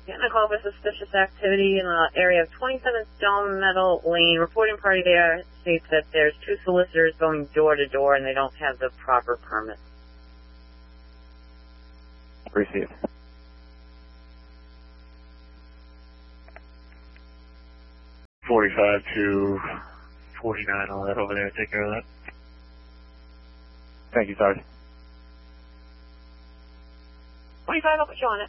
Getting a call for suspicious activity in the area of 27 Stone Meadow Lane. Reporting party there states that there's 2 solicitors going door to door and they don't have the proper permit. Received. .45 to 49, all that over there. Take care of that. Thank you, Sergeant. 25, I'll put you on it.